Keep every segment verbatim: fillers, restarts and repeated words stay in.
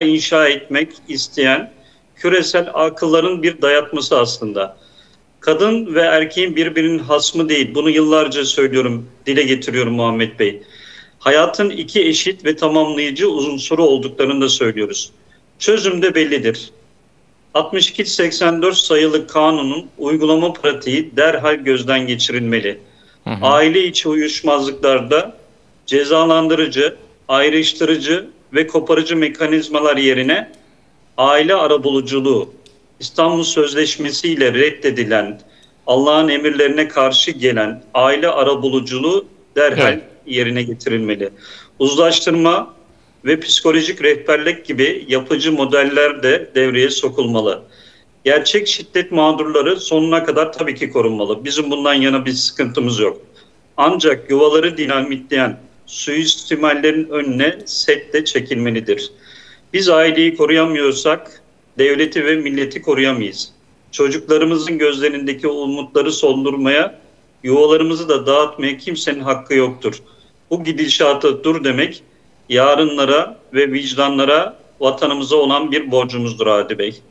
inşa etmek isteyen küresel akılların bir dayatması aslında. Kadın ve erkeğin birbirinin hasmı değil. Bunu yıllarca söylüyorum, dile getiriyorum Muhammed Bey. Hayatın iki eşit ve tamamlayıcı unsuru olduklarını da söylüyoruz. Çözüm de bellidir. altmış iki seksen dört sayılı kanunun uygulama pratiği derhal gözden geçirilmeli. Hı hı. Aile içi uyuşmazlıklarda cezalandırıcı, ayrıştırıcı ve koparıcı mekanizmalar yerine aile arabuluculuğu, İstanbul Sözleşmesi ile reddedilen, Allah'ın emirlerine karşı gelen aile arabuluculuğu derhal Evet. yerine getirilmeli. Uzlaştırma ve psikolojik rehberlik gibi yapıcı modeller de devreye sokulmalı. Gerçek şiddet mağdurları sonuna kadar tabii ki korunmalı. Bizim bundan yana bir sıkıntımız yok. Ancak yuvaları dinamitleyen suistimallerin önüne set de çekilmelidir. Biz aileyi koruyamıyorsak devleti ve milleti koruyamayız. Çocuklarımızın gözlerindeki umutları soldurmaya, yuvalarımızı da dağıtmaya kimsenin hakkı yoktur. Bu gidişata dur demek, yarınlara ve vicdanlara, vatanımıza olan bir borcumuzdur Hadi Bey.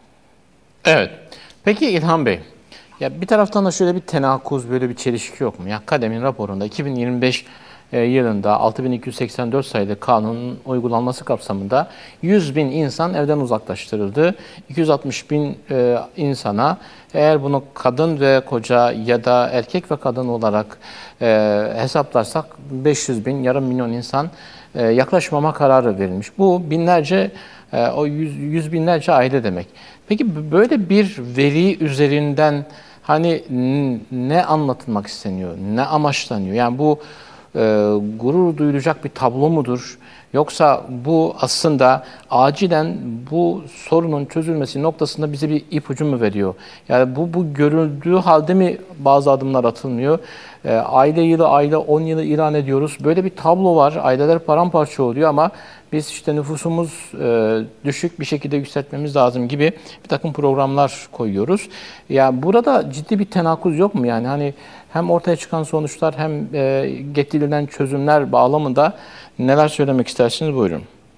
Evet. Peki İlhan Bey, ya bir taraftan da şöyle bir tenakuz, böyle bir çelişki yok mu? Ya Kadem'in raporunda iki bin yirmi beş e, yılında altı bin iki yüz seksen dört sayılı kanunun uygulanması kapsamında yüz bin insan evden uzaklaştırıldı. iki yüz altmış bin e, insana, eğer bunu kadın ve koca ya da erkek ve kadın olarak e, hesaplarsak beş yüz bin, yarım milyon insan e, yaklaşmama kararı verilmiş. Bu binlerce, e, o yüz, yüz binlerce aile demek. Peki böyle bir veri üzerinden hani ne anlatılmak isteniyor, ne amaçlanıyor? Yani bu e, gurur duyulacak bir tablo mudur? Yoksa bu aslında acilen bu sorunun çözülmesi noktasında bize bir ipucu mu veriyor? Yani bu, bu görüldüğü halde mi bazı adımlar atılmıyor? E, aile yılı, aile on yılı ilan ediyoruz. Böyle bir tablo var. Aileler paramparça oluyor ama biz işte nüfusumuz e, düşük bir şekilde yükseltmemiz lazım gibi bir takım programlar koyuyoruz. Yani burada ciddi bir tenakuz yok mu? Yani hani hem ortaya çıkan sonuçlar hem e, getirilen çözümler bağlamında neler söylemek istersiniz? Buyurun.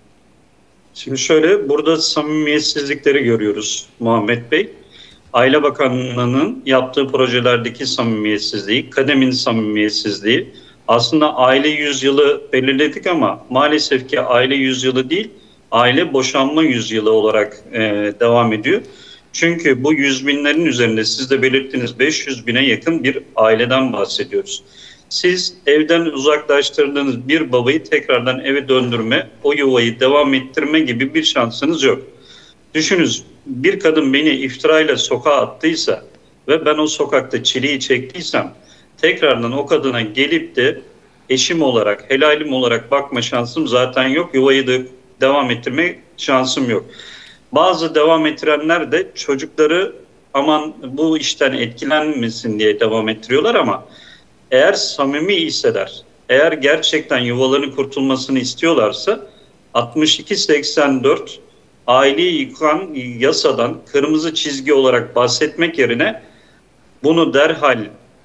Şimdi şöyle, burada samimiyetsizlikleri görüyoruz Muhammed Bey. Aile Bakanlığı'nın yaptığı projelerdeki samimiyetsizliği, Kadem'in samimiyetsizliği. Aslında aile yüzyılı belirledik ama maalesef ki aile yüzyılı değil, aile boşanma yüzyılı olarak e, devam ediyor. Çünkü bu yüz binlerin üzerinde siz de belirttiniz beş yüz bine yakın bir aileden bahsediyoruz. Siz evden uzaklaştırdığınız bir babayı tekrardan eve döndürme, o yuvayı devam ettirme gibi bir şansınız yok. Düşününüz, bir kadın beni iftirayla sokağa attıysa ve ben o sokakta çileyi çektiysem tekrardan o kadına gelip de eşim olarak, helalim olarak bakma şansım zaten yok. Yuvayı da devam ettirme şansım yok. Bazı devam ettirenler de çocukları aman bu işten etkilenmesin diye devam ettiriyorlar ama eğer samimi hisseler, eğer gerçekten yuvalarının kurtulmasını istiyorlarsa altmış iki seksen dört aileyi yıkan yasadan kırmızı çizgi olarak bahsetmek yerine bunu derhal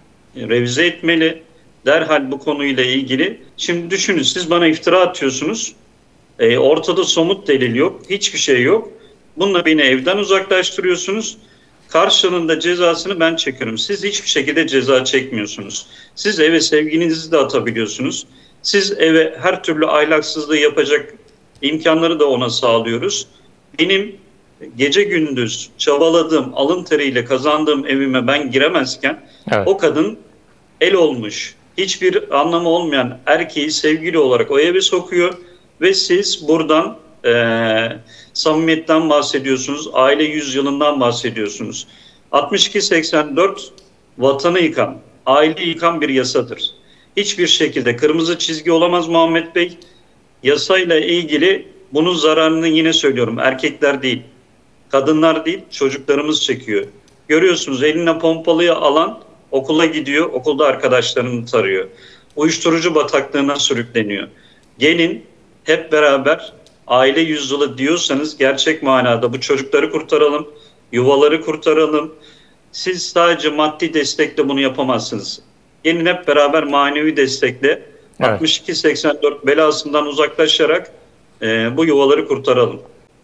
revize etmeli. Derhal bu konuyla ilgili. Şimdi düşünün, siz bana iftira atıyorsunuz. E, ortada somut delil yok. Hiçbir şey yok. Bununla beni evden uzaklaştırıyorsunuz. Karşılığında cezasını ben çekiyorum. Siz hiçbir şekilde ceza çekmiyorsunuz. Siz eve sevginizi de atabiliyorsunuz. Siz eve her türlü ahlaksızlığı yapacak imkanları da ona sağlıyoruz. Benim gece gündüz çabaladığım, alın teriyle kazandığım evime ben giremezken Evet. o kadın el olmuş, hiçbir anlamı olmayan erkeği sevgili olarak o eve sokuyor ve siz buradan e, samimiyetten bahsediyorsunuz, aile yüzyılından bahsediyorsunuz. altmış iki seksen dört vatanı yıkan, aile yıkan bir yasadır. Hiçbir şekilde kırmızı çizgi olamaz Muhammed Bey. Yasayla ilgili bunun zararını yine söylüyorum, erkekler değil, kadınlar değil, çocuklarımız çekiyor. Görüyorsunuz, eline pompalıyı alan okula gidiyor, okulda arkadaşlarını tarıyor. Uyuşturucu bataklığına sürükleniyor. Gelin hep beraber aile yüzyılı diyorsanız gerçek manada bu çocukları kurtaralım, yuvaları kurtaralım. Siz sadece maddi destekle bunu yapamazsınız. Gelin hep beraber manevi destekle Evet. altmış iki seksen dört belasından uzaklaşarak e, bu yuvaları kurtaralım.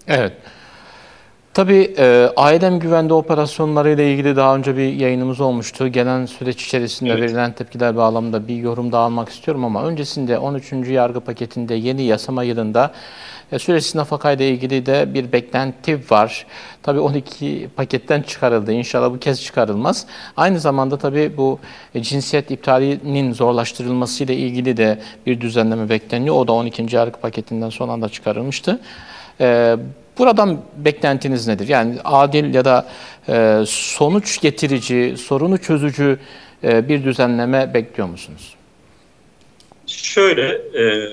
Evet. Tabii e, ailem güvende operasyonları ile ilgili daha önce bir yayınımız olmuştu. Gelen süreç içerisinde Evet. verilen tepkiler bağlamında bir yorum daha almak istiyorum ama öncesinde on üçüncü yargı paketinde yeni yasama yılında e, süresiz nafaka ile ilgili de bir beklenti var. Tabii on iki paketten çıkarıldı. İnşallah bu kez çıkarılmaz. Aynı zamanda tabii bu e, cinsiyet iptalinin zorlaştırılması ile ilgili de bir düzenleme bekleniyor. O da on ikinci yargı paketinden son anda çıkarılmıştı. E, Buradan beklentiniz nedir? Yani adil ya da e, sonuç getirici, sorunu çözücü e, bir düzenleme bekliyor musunuz? Şöyle, e,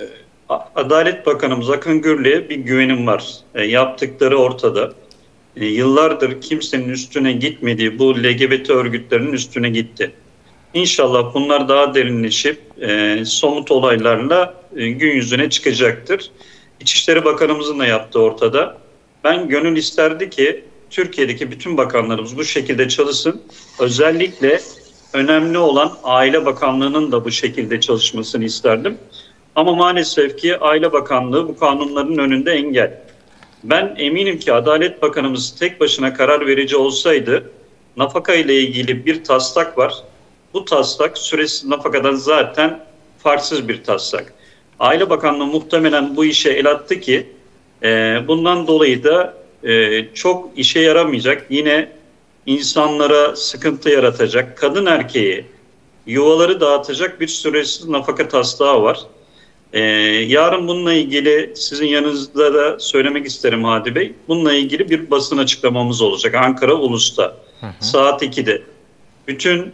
Adalet Bakanımız Akın Gürlü'ye bir güvenim var. E, yaptıkları ortada. E, yıllardır kimsenin üstüne gitmediği bu L G B T örgütlerinin üstüne gitti. İnşallah bunlar daha derinleşip e, somut olaylarla e, gün yüzüne çıkacaktır. İçişleri Bakanımızın da yaptığı ortada. Ben gönül isterdi ki Türkiye'deki bütün bakanlarımız bu şekilde çalışsın. Özellikle önemli olan Aile Bakanlığı'nın da bu şekilde çalışmasını isterdim. Ama maalesef ki Aile Bakanlığı bu kanunların önünde engel. Ben eminim ki Adalet Bakanımız tek başına karar verici olsaydı nafaka ile ilgili bir taslak var. Bu taslak süresiz nafakadan zaten farksız bir taslak. Aile Bakanlığı muhtemelen bu işe el attı ki e, bundan dolayı da e, çok işe yaramayacak. Yine insanlara sıkıntı yaratacak, kadın erkeği yuvaları dağıtacak bir süresiz nafaka taslağı var. Ee, yarın bununla ilgili sizin yanınızda da söylemek isterim Hadi Bey. Bununla ilgili bir basın açıklamamız olacak Ankara Ulus'ta. Hı hı. Saat ikide. Bütün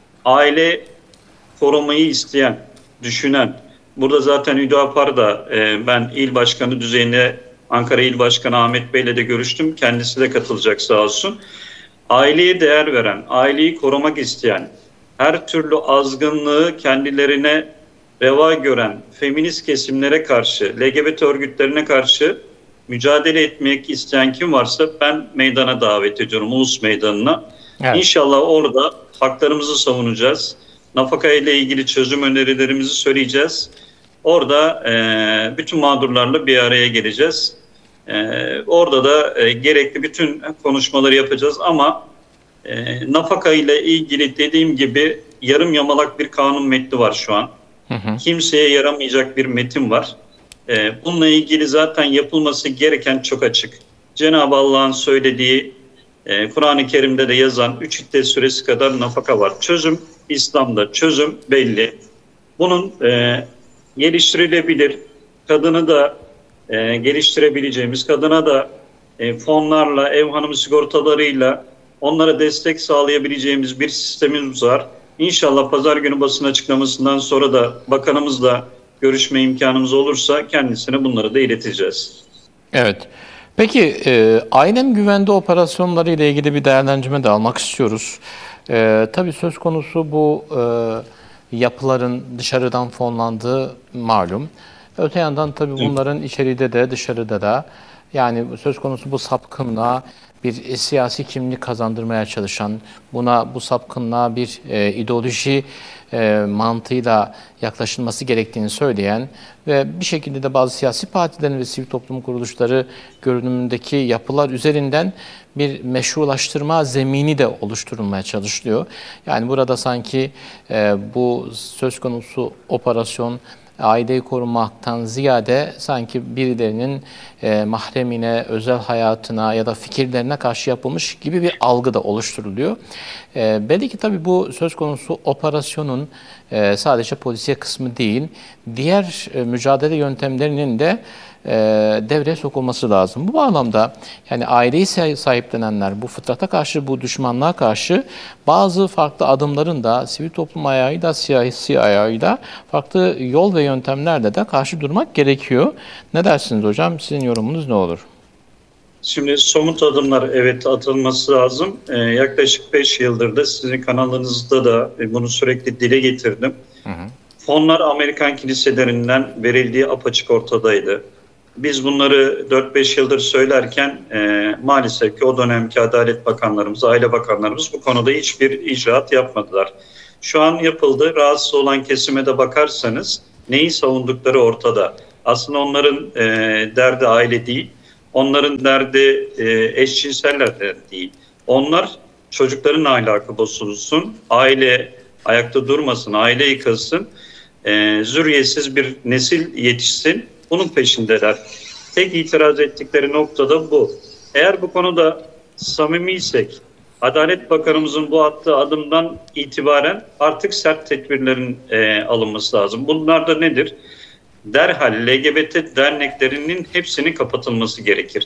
aile korumayı isteyen, düşünen, burada zaten Hüdapar da e, ben il başkanı düzeyinde Ankara İl Başkanı Ahmet Bey'le de görüştüm. Kendisi de katılacak sağ olsun. Aileye değer veren, aileyi korumak isteyen, her türlü azgınlığı kendilerine reva gören feminist kesimlere karşı, L G B T örgütlerine karşı mücadele etmek isteyen kim varsa ben meydana davet ediyorum, ulus meydanına. Evet. İnşallah orada haklarımızı savunacağız. Nafaka ile ilgili çözüm önerilerimizi söyleyeceğiz. Orada e, bütün mağdurlarla bir araya geleceğiz. E, orada da e, gerekli bütün konuşmaları yapacağız ama e, nafaka ile ilgili dediğim gibi yarım yamalak bir kanun metni var şu an. Hı hı. Kimseye yaramayacak bir metin var. Ee, bununla ilgili zaten yapılması gereken çok açık. Cenab-ı Allah'ın söylediği, e, Kur'an-ı Kerim'de de yazan üç iddet süresi kadar nafaka var. Çözüm İslam'da, çözüm belli. Bunun e, geliştirilebilir, kadını da e, geliştirebileceğimiz, kadına da e, fonlarla, ev hanımı sigortalarıyla onlara destek sağlayabileceğimiz bir sistemimiz var. İnşallah pazar günü basın açıklamasından sonra da bakanımızla görüşme imkanımız olursa kendisine bunları da ileteceğiz. Evet. Peki e, ailem güvende operasyonları ile ilgili bir değerlendirme de almak istiyoruz. E, tabii söz konusu bu e, yapıların dışarıdan fonlandığı malum. Öte yandan tabii bunların içeride de dışarıda da yani söz konusu bu sapkınlığa bir siyasi kimlik kazandırmaya çalışan, buna bu sapkınlığa bir e, ideoloji e, mantığıyla yaklaşılması gerektiğini söyleyen ve bir şekilde de bazı siyasi partilerin ve sivil toplum kuruluşları görünümündeki yapılar üzerinden bir meşrulaştırma zemini de oluşturulmaya çalışılıyor. Yani burada sanki e, bu söz konusu operasyon aileyi korumaktan ziyade sanki birilerinin e, mahremine, özel hayatına ya da fikirlerine karşı yapılmış gibi bir algı da oluşturuluyor. E, belli ki tabii bu söz konusu operasyonun e, sadece polisiye kısmı değil, diğer e, mücadele yöntemlerinin de e, devreye sokulması lazım. Bu bağlamda yani aileyi sahiplenenler bu fıtrata karşı, bu düşmanlığa karşı bazı farklı adımların da sivil toplum ayağıyla, siyasi ayağıyla farklı yol ve yöntemlerle de karşı durmak gerekiyor. Ne dersiniz hocam? Sizin yorumunuz ne olur? Şimdi somut adımlar evet atılması lazım. Ee, yaklaşık beş yıldır da sizin kanalınızda da bunu sürekli dile getirdim. Hı hı. Fonlar Amerikan kiliselerinden verildiği apaçık ortadaydı. Biz bunları dört beş yıldır söylerken e, maalesef ki o dönemki Adalet Bakanlarımız, Aile Bakanlarımız bu konuda hiçbir icraat yapmadılar. Şu an yapıldı. Rahatsız olan kesime de bakarsanız neyi savundukları ortada. Aslında onların e, derdi aile değil. Onların derdi e, eşcinseller de değil. Onlar çocukların ahlakı bozulsun, aile ayakta durmasın, aile yıkılsın, e, zürriyetsiz bir nesil yetişsin. Bunun peşindeler. Tek itiraz ettikleri noktada bu. Eğer bu konuda samimiysek, Adalet Bakanımızın bu attığı adımdan itibaren artık sert tedbirlerin e, alınması lazım. Bunlar da nedir? Derhal L G B T derneklerinin hepsinin kapatılması gerekir.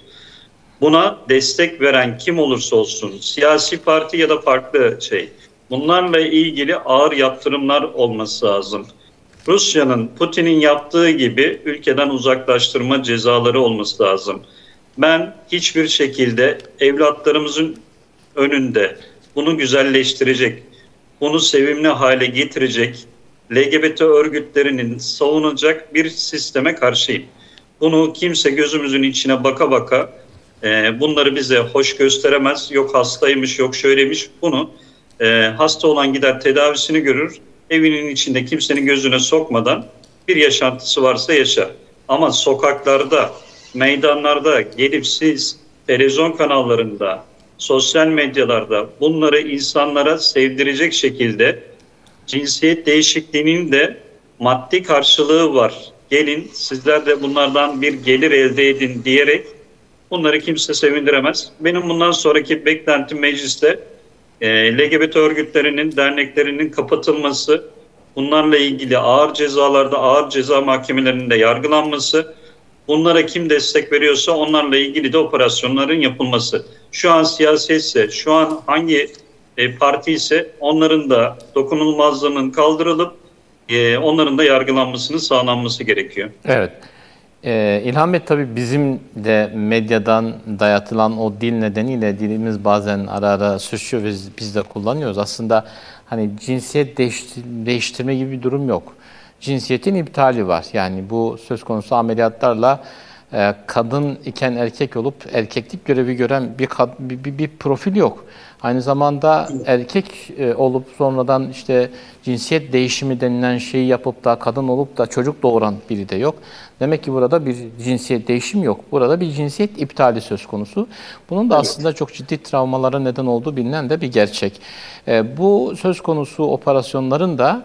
Buna destek veren kim olursa olsun, siyasi parti ya da farklı şey, bunlarla ilgili ağır yaptırımlar olması lazım. Rusya'nın, Putin'in yaptığı gibi ülkeden uzaklaştırma cezaları olması lazım. Ben hiçbir şekilde evlatlarımızın önünde bunu güzelleştirecek, bunu sevimli hale getirecek, L G B T örgütlerinin savunacak bir sisteme karşıyım. Bunu kimse gözümüzün içine baka baka e, bunları bize hoş gösteremez. Yok hastaymış, yok şöyleymiş. Bunu e, hasta olan gider tedavisini görür. Evinin içinde kimsenin gözüne sokmadan bir yaşantısı varsa yaşar. Ama sokaklarda, meydanlarda gelip siz televizyon kanallarında, sosyal medyalarda bunları insanlara sevdirecek şekilde cinsiyet değişikliğinin de maddi karşılığı var. Gelin sizler de bunlardan bir gelir elde edin diyerek bunları kimse sevindiremez. Benim bundan sonraki beklentim mecliste e, L G B T örgütlerinin, derneklerinin kapatılması, bunlarla ilgili ağır cezalarda, ağır ceza mahkemelerinde yargılanması, bunlara kim destek veriyorsa onlarla ilgili de operasyonların yapılması. Şu an siyasetse, şu an hangi e, parti ise onların da dokunulmazlığının kaldırılıp e, onların da yargılanmasının sağlanması gerekiyor. Evet. Ee, İlhan Bey, tabii bizim de medyadan dayatılan o dil nedeniyle dilimiz bazen ara ara sürçüyor ve biz de kullanıyoruz. Aslında hani cinsiyet değiştir değiştirme gibi bir durum yok. Cinsiyetin iptali var. Yani bu söz konusu ameliyatlarla e, kadın iken erkek olup erkeklik görevi gören bir, bir, bir, bir profil yok. Aynı zamanda erkek e, olup sonradan işte cinsiyet değişimi denilen şeyi yapıp da kadın olup da çocuk doğuran biri de yok. Demek ki burada bir cinsiyet değişimi yok. Burada bir cinsiyet iptali söz konusu. Bunun da evet, aslında çok ciddi travmalara neden olduğu bilinen de bir gerçek. E, bu söz konusu operasyonların da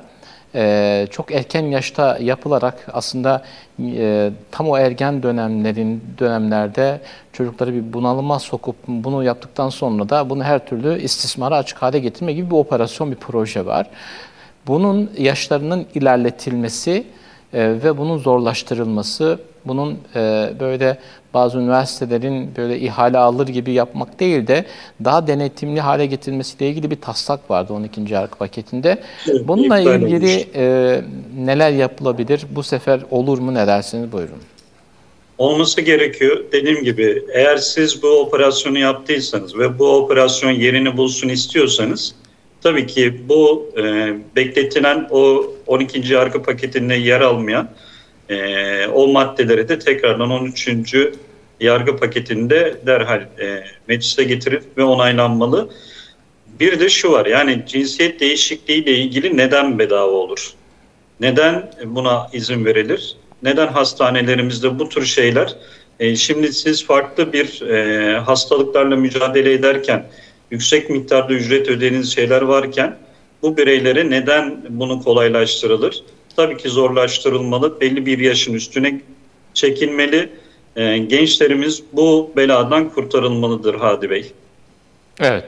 Ee, çok erken yaşta yapılarak aslında e, tam o ergen dönemlerin dönemlerde çocukları bir bunalıma sokup bunu yaptıktan sonra da bunu her türlü istismara açık hale getirme gibi bir operasyon, bir proje var. Bunun yaşlarının ilerletilmesi e, ve bunun zorlaştırılması, bunun e, böyle bazı üniversitelerin böyle ihale alır gibi yapmak değil de daha denetimli hale getirilmesiyle ilgili bir taslak vardı on ikinci yargı paketinde. Evet, bununla ilgili e, neler yapılabilir? Bu sefer olur mu, ne dersiniz? Buyurun. Olması gerekiyor. Dediğim gibi eğer siz bu operasyonu yaptıysanız ve bu operasyon yerini bulsun istiyorsanız tabii ki bu e, bekletilen o on ikinci yargı paketinde yer almayan e, o maddeleri de tekrardan on üçüncü yargı paketinde derhal e, meclise getirip ve onaylanmalı. Bir de şu var, yani cinsiyet değişikliği ile ilgili neden bedava olur? Neden buna izin verilir? Neden hastanelerimizde bu tür şeyler? E, şimdi siz farklı bir e, hastalıklarla mücadele ederken yüksek miktarda ücret ödediğiniz şeyler varken bu bireylere neden bunu kolaylaştırılır? Tabii ki zorlaştırılmalı. Belli bir yaşın üstüne çekilmeli. E, gençlerimiz bu beladan kurtarılmalıdır Hadi Bey. Evet.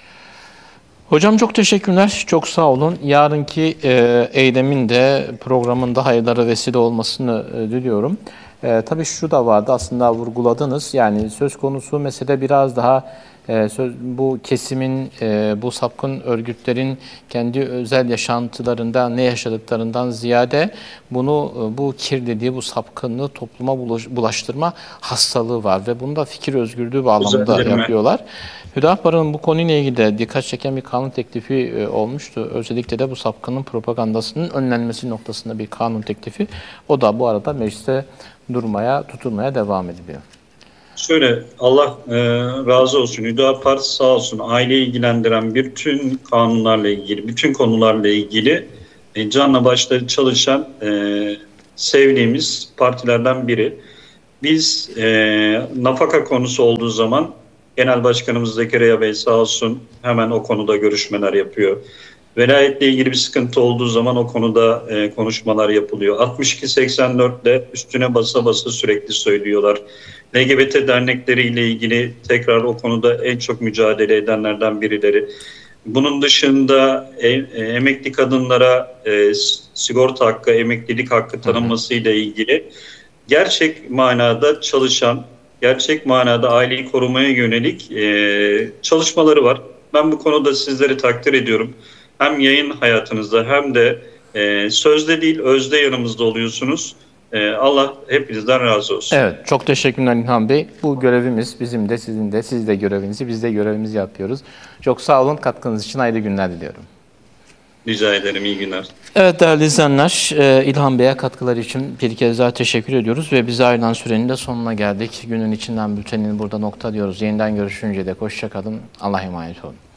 Hocam çok teşekkürler. Çok sağ olun. Yarınki e, eylemin de programında hayırlara vesile olmasını e, diliyorum. E, tabii şu da vardı, aslında vurguladınız. Yani söz konusu mesele biraz daha e, söz, bu kesimin, e, bu sapkın örgütlerin kendi özel yaşantılarında ne yaşadıklarından ziyade bunu, e, bu kirliliği, bu sapkınlığı topluma bulaştırma hastalığı var ve bunu da fikir özgürlüğü bağlamında yapıyorlar. Hüdapar'ın bu konuyla ilgili de dikkat çeken bir kanun teklifi e, olmuştu. Özellikle de bu sapkının propagandasının önlenmesi noktasında bir kanun teklifi. O da bu arada mecliste durmaya, tutulmaya devam ediliyor. Şöyle, Allah e, razı olsun. Hüdapar sağ olsun, aileyi ilgilendiren bütün kanunlarla ilgili, bütün konularla ilgili e, canla başla çalışan e, sevdiğimiz partilerden biri. Biz e, nafaka konusu olduğu zaman Genel Başkanımız Zekeriya Bey sağ olsun hemen o konuda görüşmeler yapıyor. Velayetle ilgili bir sıkıntı olduğu zaman o konuda e, konuşmalar yapılıyor. altmış iki seksen dörtte üstüne basa basa sürekli söylüyorlar. L G B T dernekleriyle ilgili tekrar o konuda en çok mücadele edenlerden birileri. Bunun dışında e, e, emekli kadınlara e, sigorta hakkı, emeklilik hakkı tanınması ile ilgili gerçek manada çalışan, gerçek manada aileyi korumaya yönelik e, çalışmaları var. Ben bu konuda sizleri takdir ediyorum. Hem yayın hayatınızda hem de e, sözde değil özde yanımızda oluyorsunuz. E, Allah hepinizden razı olsun. Evet, çok teşekkürler İlhan Bey. Bu görevimiz bizim de, sizin de, siz de görevinizi, biz de görevimizi yapıyoruz. Çok sağ olun, katkınız için hayırlı günler diliyorum. Rica ederim, iyi günler. Evet değerli izleyenler, e, İlhan Bey'e katkıları için bir kez daha teşekkür ediyoruz ve bize ayrılan sürenin de sonuna geldik. Günün içinden bültenini burada nokta diyoruz. Yeniden görüşünceye dek hoşça kalın. Allah'a emanet olun.